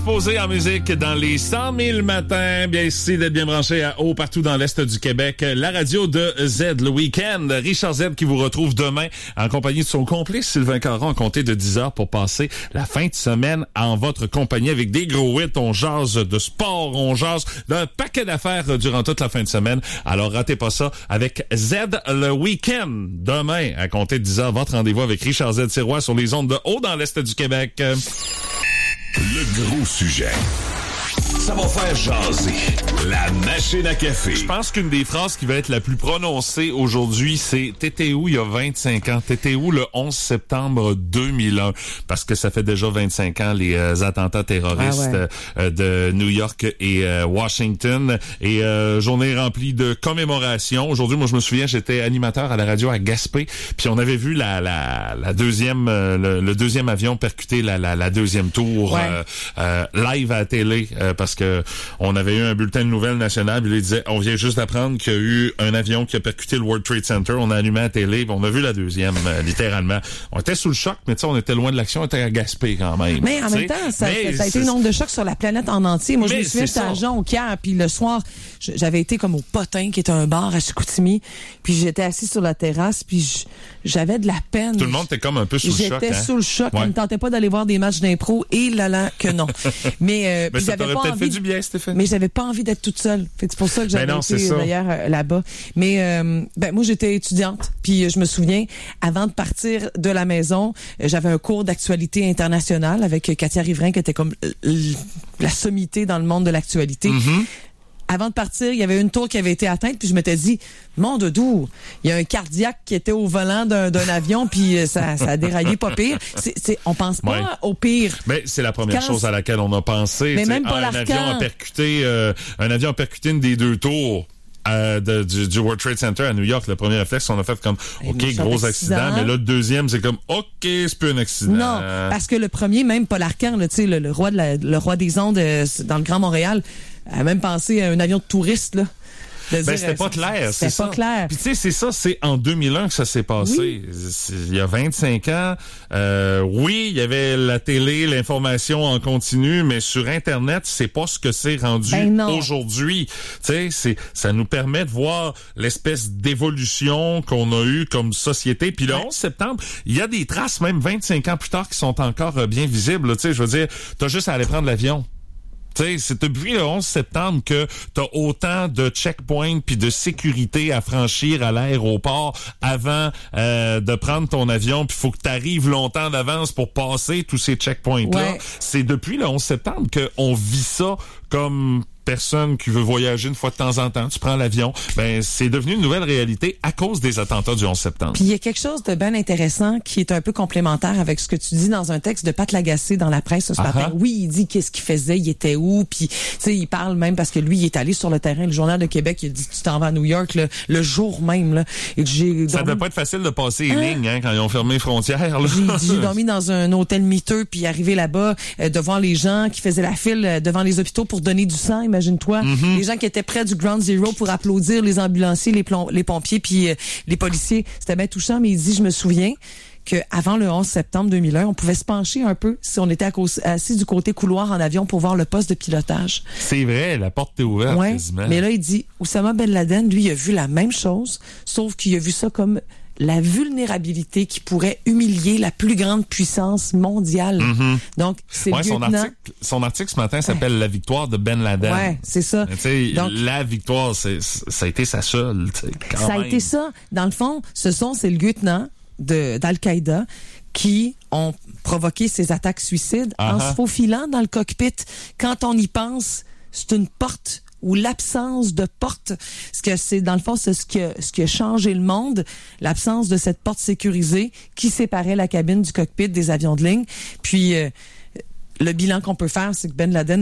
exposé en musique dans les 100 000 matins. Bien ici d'être bien branché à haut partout dans l'Est du Québec. La radio de Z, le week-end. Richard Z qui vous retrouve demain en compagnie de son complice Sylvain Caron à compter de 10h pour passer la fin de semaine en votre compagnie avec des gros hits. On jase de sport, on jase d'un paquet d'affaires durant toute la fin de semaine. Alors ratez pas ça avec Z le week-end. Demain à compter de 10h, votre rendez-vous avec Richard Z Sirois sur les ondes de haut dans l'Est du Québec. Le gros sujet. Ça va faire jaser. La machine à café. Je pense qu'une des phrases qui va être la plus prononcée aujourd'hui, c'est « T'étais où il y a 25 ans? T'étais où le 11 septembre 2001? » Parce que ça fait déjà 25 ans les attentats terroristes de New York et Washington. Et journée remplie de commémorations. Aujourd'hui, moi, je me souviens, j'étais animateur à la radio à Gaspé. Puis on avait vu la deuxième le deuxième avion percuter la deuxième tour live à la télé. Parce que on avait eu un bulletin de nouvelles national, puis il disait on vient juste d'apprendre qu'il y a eu un avion qui a percuté le World Trade Center, on a allumé la télé, puis on a vu la deuxième littéralement. On était sous le choc, mais tu sais on était loin de l'action, on était à Gaspé quand même. Mais en même temps, ça a été une onde de choc sur la planète en entier. Moi je me souviens j'étais à Jonquière, puis le soir, j'avais été comme au Potin qui est un bar à Chicoutimi, puis j'étais assis sur la terrasse, puis j'avais de la peine. Tout le monde était comme un peu sous le choc. J'étais sous le choc, on ne tentait pas d'aller voir des matchs d'impro et que non. Mais ça t'aurait peut-être fait du bien, Stéphane. Mais j'avais pas envie d'être toute seule. C'est pour ça que j'avais été d'ailleurs là-bas. Mais moi j'étais étudiante, puis je me souviens avant de partir de la maison, j'avais un cours d'actualité internationale avec Katia Riverain qui était comme la sommité dans le monde de l'actualité. Mm-hmm. Avant de partir, il y avait une tour qui avait été atteinte, puis je m'étais dit, mon doudou, il y a un cardiaque qui était au volant d'un avion, puis ça a déraillé pas pire. On pense pas au pire. Mais c'est la première chose à laquelle on a pensé. Mais même pas un avion a percuté une des deux tours. Du World Trade Center à New York, le premier réflexe, on a fait comme, OK, gros accident, mais là, le deuxième, c'est comme, OK, c'est plus un accident. Non, parce que le premier, même Paul Arcand, tu sais, le roi des ondes dans le Grand Montréal, a même pensé à un avion de touristes, là. C'était pas clair, c'est ça. C'était pas clair. Puis tu sais, c'est ça, c'est en 2001 que ça s'est passé. Oui. Il y a 25 ans. Oui, il y avait la télé, l'information en continu, mais sur Internet, c'est pas ce que c'est rendu aujourd'hui. Tu sais, ça nous permet de voir l'espèce d'évolution qu'on a eue comme société. Puis le 11 septembre, il y a des traces, même 25 ans plus tard, qui sont encore bien visibles. Tu sais, je veux dire, t'as juste à aller prendre l'avion. T'sais, c'est depuis le 11 septembre que t'as autant de checkpoints puis de sécurité à franchir à l'aéroport avant de prendre ton avion, puis faut que t'arrives longtemps d'avance pour passer tous ces checkpoints-là. Ouais. C'est depuis le 11 septembre qu'on vit ça comme personne qui veut voyager une fois de temps en temps, tu prends l'avion, ben c'est devenu une nouvelle réalité à cause des attentats du 11 septembre. Puis il y a quelque chose de bien intéressant qui est un peu complémentaire avec ce que tu dis dans un texte de Pat Lagacé dans la presse ce matin. Oui, il dit qu'est-ce qu'il faisait, il était où, puis tu sais, il parle même parce que lui, il est allé sur le terrain, le Journal de Québec, il a dit tu t'en vas à New York le jour même là. Et ça devait pas être facile de passer les lignes quand ils ont fermé les frontières. Là. J'ai dormi dans un hôtel miteux, puis arrivé là-bas de voir les gens qui faisaient la file devant les hôpitaux pour donner du sang. Imagine-toi, les gens qui étaient près du Ground Zero pour applaudir les ambulanciers, les pompiers, puis les policiers. C'était bien touchant, mais il dit, je me souviens qu'avant le 11 septembre 2001, on pouvait se pencher un peu si on était assis du côté couloir en avion pour voir le poste de pilotage. C'est vrai, la porte est ouverte quasiment. Mais là, il dit, Oussama Ben Laden, lui, il a vu la même chose, sauf qu'il a vu ça comme la vulnérabilité qui pourrait humilier la plus grande puissance mondiale. Mm-hmm. Donc, c'est le lieutenant... Son article ce matin s'appelle « La victoire de Ben Laden ». Ouais, c'est ça. Donc, la victoire, ça a été sa seule. Ça a été ça. Dans le fond, c'est le lieutenant d'Al-Qaïda qui ont provoqué ces attaques suicides en se faufilant dans le cockpit. Quand on y pense, c'est une porte ou l'absence de porte, ce que c'est dans le fond, c'est ce qui a changé le monde, l'absence de cette porte sécurisée qui séparait la cabine du cockpit des avions de ligne. Puis le bilan qu'on peut faire, c'est que Ben Laden